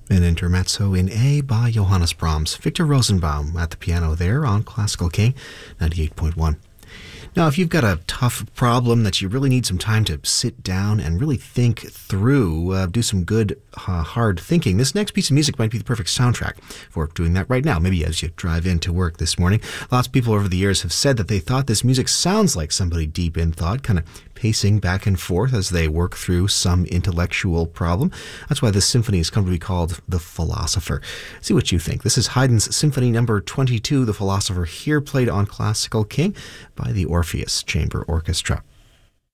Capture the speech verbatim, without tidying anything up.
An intermezzo in A by Johannes Brahms. Victor Rosenbaum at the piano there on Classical King ninety-eight point one. Now, if you've got a tough problem that you really need some time to sit down and really think through, uh, do some good, uh, hard thinking, this next piece of music might be the perfect soundtrack for doing that right now, maybe as you drive into work this morning. Lots of people over the years have said that they thought this music sounds like somebody deep in thought, kind of pacing back and forth as they work through some intellectual problem. That's why this symphony has come to be called The Philosopher. See what you think. This is Haydn's Symphony Number twenty-two, The Philosopher, here played on Classical King by the Orpheus Chamber Orchestra.